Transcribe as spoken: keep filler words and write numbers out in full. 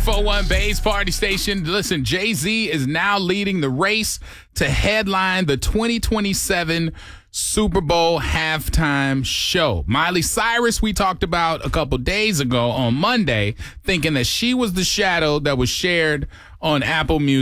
four one Bay's Party Station. Listen, Jay-Z is now leading the race to headline the twenty twenty-seven Super Bowl halftime show. Miley Cyrus, we talked about a couple days ago on Monday, thinking that she was the shadow that was shared on Apple Music.